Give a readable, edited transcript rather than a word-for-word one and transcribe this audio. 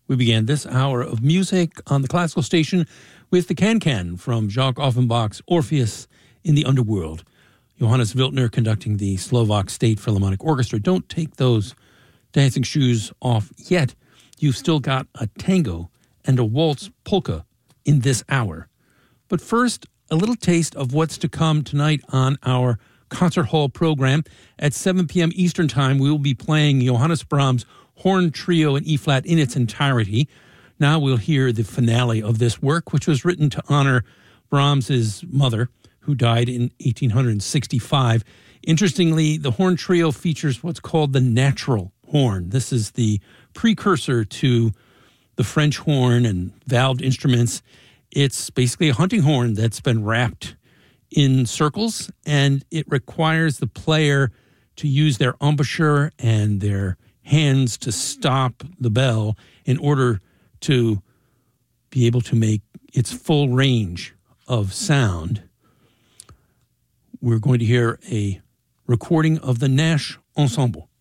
We began this hour of music on the classical station with the Can-Can from Jacques Offenbach's Orpheus in the Underworld. Johannes Wiltner conducting the Slovak State Philharmonic Orchestra. Don't take those dancing shoes off yet. You've still got a tango and a waltz polka in this hour. But first, a little taste of what's to come tonight on our concert hall program. At 7 p.m. Eastern Time, we will be playing Johannes Brahms' Horn Trio in E-flat in its entirety. Now we'll hear the finale of this work, which was written to honor Brahms' mother, who died in 1865. Interestingly, the Horn Trio features what's called the natural horn. This is the precursor to the French horn and valved instruments. It's basically a hunting horn that's been wrapped in circles, and it requires the player to use their embouchure and their hands to stop the bell in order to be able to make its full range of sound. We're going to hear a recording of the Nash Ensemble.